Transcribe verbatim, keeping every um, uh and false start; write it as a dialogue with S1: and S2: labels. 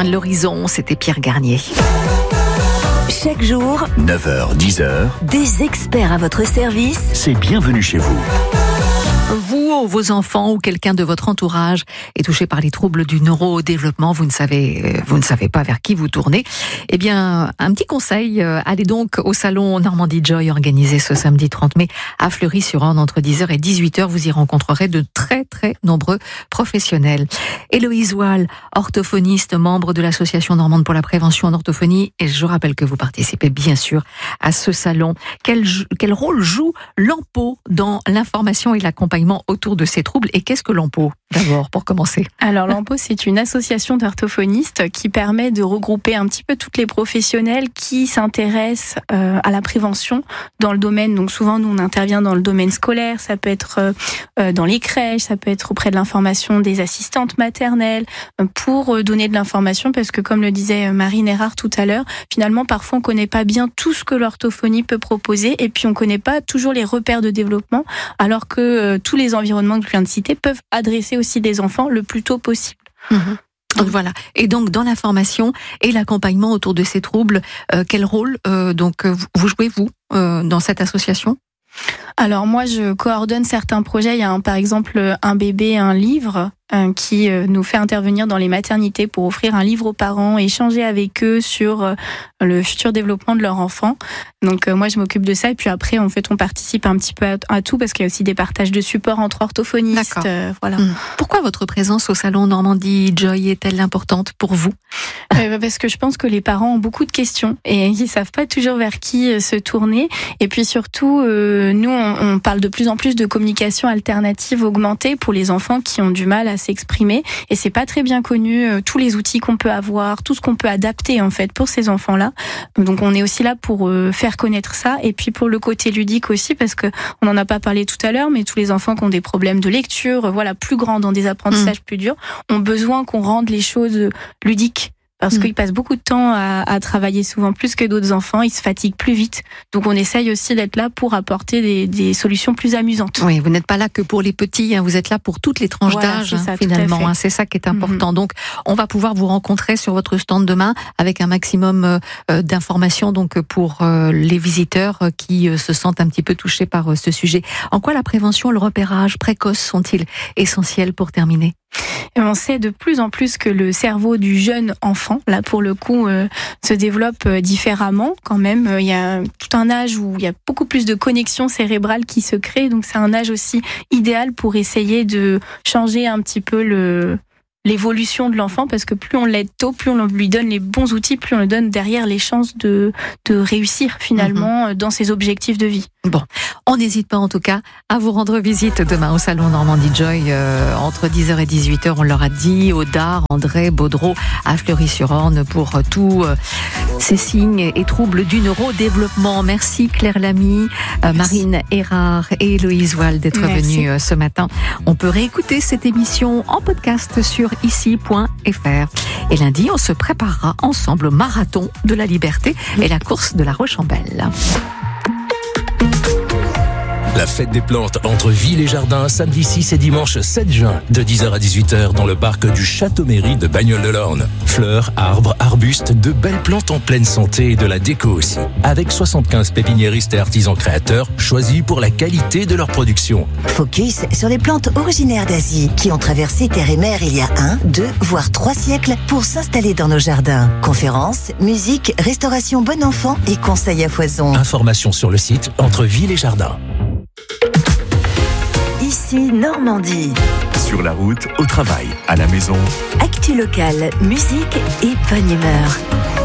S1: fin de l'horizon, c'était Pierre Garnier.
S2: Chaque jour,
S3: neuf heures dix heures,
S2: des experts à votre service.
S3: C'est bienvenue chez vous.
S1: Vous, vos enfants ou quelqu'un de votre entourage est touché par les troubles du neurodéveloppement, vous ne savez, vous ne savez pas vers qui vous tournez. Eh bien, un petit conseil, allez donc au salon Normandie Joy organisé ce samedi trente mai à Fleury-sur-Orne entre dix heures et dix-huit heures. Vous y rencontrerez de très très nombreux professionnels. Héloïse Wall, orthophoniste, membre de l'association normande pour la prévention en orthophonie, et je rappelle que vous participez bien sûr à ce salon. Quel, quel rôle joue l'A M P O dans l'information et l'accompagnement autour de ces troubles, et qu'est-ce que l'A M P O d'abord pour commencer?
S4: Alors l'A M P O, c'est une association d'orthophonistes qui permet de regrouper un petit peu toutes les professionnels qui s'intéressent euh, à la prévention dans le domaine. Donc souvent nous on intervient dans le domaine scolaire, ça peut être euh, dans les crèches, ça peut être auprès de l'information des assistantes maternelles euh, pour euh, donner de l'information, parce que comme le disait Marine Erard tout à l'heure, finalement parfois on connaît pas bien tout ce que l'orthophonie peut proposer, et puis on connaît pas toujours les repères de développement, alors que euh, tous les environnements que je viens de citer peuvent adresser aussi des enfants le plus tôt possible.
S1: Mmh. Donc voilà. Et donc dans l'information et l'accompagnement autour de ces troubles, euh, quel rôle euh, donc vous jouez vous euh, dans cette association?
S4: Alors moi je coordonne certains projets. Il y a un, par exemple un bébé, un livre euh, qui euh, nous fait intervenir dans les maternités pour offrir un livre aux parents, échanger avec eux sur euh, le futur développement de leur enfant. Donc euh, moi je m'occupe de ça, et puis après en fait on participe un petit peu à, à tout, parce qu'il y a aussi des partages de supports entre orthophonistes. Euh, voilà.
S1: Mmh. Pourquoi votre présence au salon Normandie Joy est-elle importante pour vous?
S4: euh, Parce que je pense que les parents ont beaucoup de questions et ils savent pas toujours vers qui se tourner. Et puis surtout, euh, nous on, on parle de plus en plus de communication alternative augmentée pour les enfants qui ont du mal à s'exprimer, et c'est pas très bien connu euh, tous les outils qu'on peut avoir, tout ce qu'on peut adapter en fait pour ces enfants-là. Donc on est aussi là pour euh, faire connaître ça, et puis pour le côté ludique aussi, parce que on en a pas parlé tout à l'heure, mais tous les enfants qui ont des problèmes de lecture, voilà, plus grands, dans des apprentissages mmh. plus durs, ont besoin qu'on rende les choses ludiques. Parce mmh. qu'ils passent beaucoup de temps à, à travailler, souvent plus que d'autres enfants, ils se fatiguent plus vite. Donc on essaye aussi d'être là pour apporter des, des solutions plus amusantes.
S1: Oui, vous n'êtes pas là que pour les petits, hein, vous êtes là pour toutes les tranches
S4: voilà,
S1: d'âge,
S4: c'est ça,
S1: hein, finalement. Hein, c'est ça qui est important. Mmh. Donc on va pouvoir vous rencontrer sur votre stand demain avec un maximum euh, d'informations donc pour euh, les visiteurs qui euh, se sentent un petit peu touchés par euh, ce sujet. En quoi la prévention et le repérage précoce sont-ils essentiels pour terminer?
S4: Et on sait de plus en plus que le cerveau du jeune enfant, là pour le coup, euh, se développe euh, différemment quand même. Il y a tout un âge où il y a beaucoup plus de connexions cérébrales qui se créent, donc c'est un âge aussi idéal pour essayer de changer un petit peu le... l'évolution de l'enfant, parce que plus on l'aide tôt, plus on lui donne les bons outils, plus on lui donne derrière les chances de, de réussir finalement mmh. dans ses objectifs de vie.
S1: Bon, on n'hésite pas en tout cas à vous rendre visite demain au salon Normandie Joy euh, entre dix heures et dix-huit heures, on leur a dit, au Dard, André, Baudreau, à Fleury-sur-Orne pour euh, tous euh, ces signes et troubles du neurodéveloppement. Merci Claire Lamy, euh, Marine Erard et Héloïse Wall d'être venues euh, ce matin. On peut réécouter cette émission en podcast sur ici point f r. Et lundi, on se préparera ensemble au marathon de la liberté et la course de la Roche-en-Belle.
S5: La fête des plantes entre ville et jardin, samedi six et dimanche sept juin, de dix heures à dix-huit heures dans le parc du Château-Mairie de Bagnoles-de-l'Orne. Fleurs, arbres, arbustes, de belles plantes en pleine santé et de la déco aussi. Avec soixante-quinze pépiniéristes et artisans créateurs choisis pour la qualité de leur production.
S2: Focus sur les plantes originaires d'Asie qui ont traversé terre et mer il y a un, deux, voire trois siècles pour s'installer dans nos jardins. Conférences, musique, restauration bon enfant et conseils à foison.
S5: Informations sur le site entre ville et jardin.
S2: Ici Normandie.
S3: Sur la route, au travail, à la maison.
S2: Actu locale, musique et bonne humeur.